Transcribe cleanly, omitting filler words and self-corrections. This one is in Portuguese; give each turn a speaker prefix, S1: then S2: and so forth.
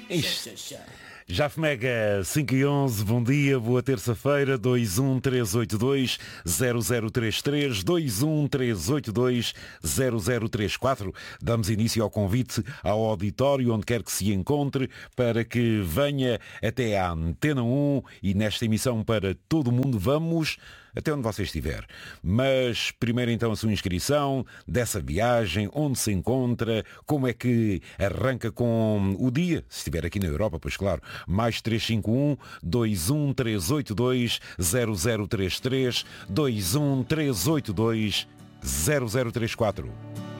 S1: Isto. Já Fmega 5 e 11, bom dia, boa terça-feira, 21382-0033, 21382-0034. Damos início ao convite ao auditório, onde quer que se encontre, para que venha até à Antena 1 e nesta emissão para todo o mundo vamos até onde você estiver. Mas primeiro então a sua inscrição dessa viagem, onde se encontra, como é que arranca com o dia, se estiver aqui na Europa, pois claro, mais 351-21382-0033, 21382-0034.